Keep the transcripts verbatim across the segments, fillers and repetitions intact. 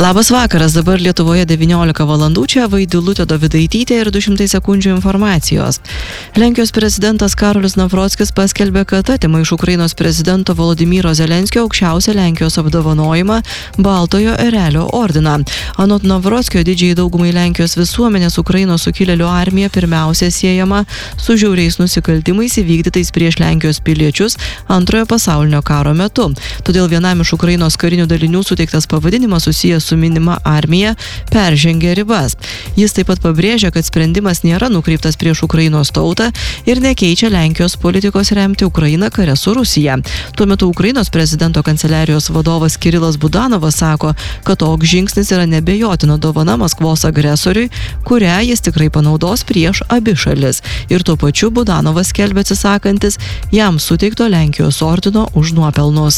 Labas vakaras, dabar Lietuvoje devyniolika valandų, čia Vaidilutė Dovydaitytė ir du šimtai sekundžių informacijos. Lenkijos prezidentas Karolis Nawrockis paskelbė, kad atima iš Ukrainos prezidento Volodymyro Zelenskio aukščiausią Lenkijos apdovanojimą Baltojo erelio ordiną. Anot Nawrockio didžiai daugumai Lenkijos visuomenės Ukrainos sukilėlių armija pirmiausia siejama su žiauriais nusikaltimais įvykdytais prieš Lenkijos piliečius antrojo pasaulinio karo metu. Todėl vienam iš Ukrainos karinių dalinių suteiktas pavadinimas susijęs su minima armija peržengė ribas. Jis taip pat pabrėžia, kad sprendimas nėra nukreiptas prieš Ukrainos tautą ir nekeičia Lenkijos politikos remti Ukrainą kare su Rusija. Tuo metu Ukrainos prezidento kanceliarijos vadovas Kirilas Budanovas sako, kad toks žingsnis yra nebejotina dovana Maskvos agresoriui, kurią jis tikrai panaudos prieš abi šalis. Ir tuo pačiu Budanovas skelbia atsisakantis jam suteikto Lenkijos ordino už nuopelnus.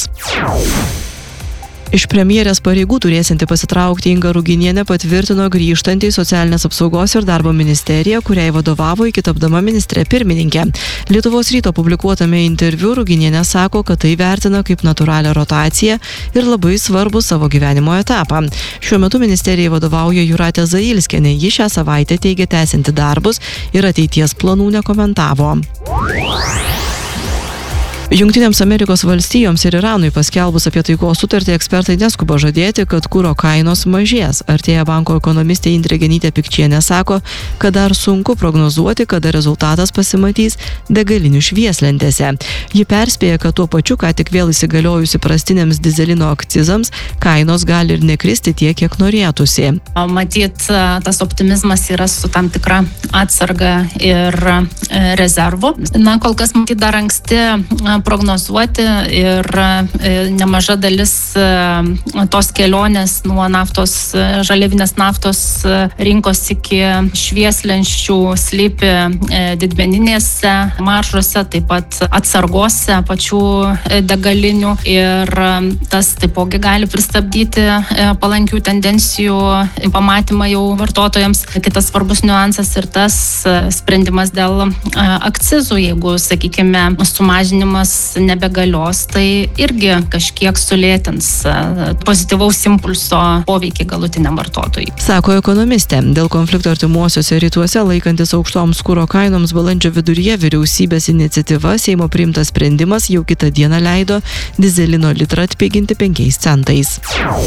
Iš premjerės pareigų turėsianti pasitraukti Inga Ruginienė patvirtino grįžtantį į socialinės apsaugos ir darbo ministeriją, kuriai vadovavo iki tapdama ministrė pirmininkė. Lietuvos ryto publikuotame interviu Ruginienė sako, kad tai vertina kaip natūralią rotaciją ir labai svarbų savo gyvenimo etapą. Šiuo metu ministerijai vadovauja Jūratė Zailskienė, ji šią savaitę teigia tęsianti darbus ir ateities planų nekomentavo. Jungtinėms Amerikos valstijoms ir Iranui paskelbus apie taikos sutartį, ekspertai neskuba žadėti, kad kuro kainos mažės. Artėja banko ekonomistė Indrė Genytė-Pikčienė sako, kad dar sunku prognozuoti, kada rezultatas pasimatys degalinių švieslentėse. Ji perspėja, kad tuo pačiu, ką tik vėl įsigaliojusi prastiniams dizelino akcizams, kainos gali ir nekristi tiek, kiek norėtųsi. Matyt, tas optimizmas yra su tam tikra atsarga ir rezervu. Na, kol kas matyt dar anksti prognozuoti ir nemaža dalis tos kelionės nuo naftos, žaliavinės naftos rinkos iki švieslenčių slypi didmeninėse maržose, taip pat atsargose pačių degalinių ir tas taipogi gali pristabdyti palankių tendencijų pamatymą jau vartotojams. Kitas svarbus niuansas ir tas sprendimas dėl akcizų, jeigu, sakykime, sumažinimas nebegalios, tai irgi kažkiek sulėtins pozityvaus impulso poveikį galutiniam vartotojui. Sako ekonomistė, dėl konflikto artimuosiuose rytuose laikantis aukštoms kuro kainoms balandžio viduryje vyriausybės iniciatyva Seimo priimtas sprendimas jau kitą dieną leido dizelino litrą atpiginti penkiais centais.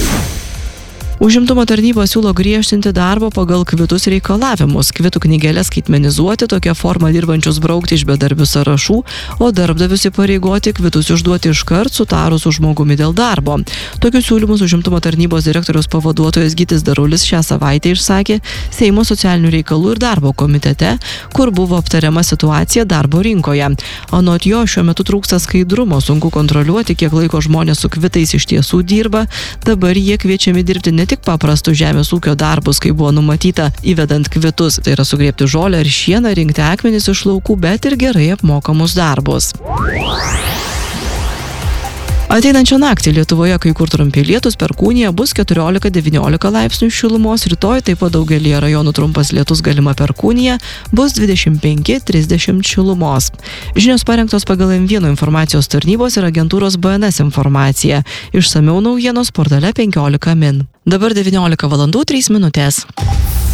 Užimtumo tarnyba siūlo griežtinti darbą pagal kvitus reikalavimus, kvitų knygelės skaitmenizuoti, tokia forma dirbančius braukti iš bedarbių sąrašų, o darbdavius įpareigoti kvitus išduoti iškart sutarus su žmogumi dėl darbo. Tokius siūlymus užimtumo tarnybos direktoriaus pavaduotojas Gytis Darulis šią savaitę išsakė Seimo socialinių reikalų ir darbo komitete, kur buvo aptariama situacija darbo rinkoje. Anot jo, šiuo metu trūksta skaidrumo, sunku kontroliuoti, kiek laiko žmonės su kvitais iš tiesų dirba, dabar jie kviečiami dirbti ne tik paprastų žemės ūkio darbus, kai buvo numatyta įvedant kvitus, tai yra sugrėbti žolę ir šieną, rinkti akmenis iš laukų, bet ir gerai apmokamus darbus. Ateinančią naktį Lietuvoje kai kur trumpi lietūs, perkūnija, bus keturiolika devyniolika laipsnių šilumos, rytoj taip pat daugelyje rajonų trumpas lietus, galima perkūnija, bus dvidešimt penki trisdešimt šilumos. Žinios parengtos pagal M vienas informacijos tarnybos ir agentūros B N S informacija. Išsamiau naujienos portale penkiolika min. Dabar devyniolika valandų trys minutės.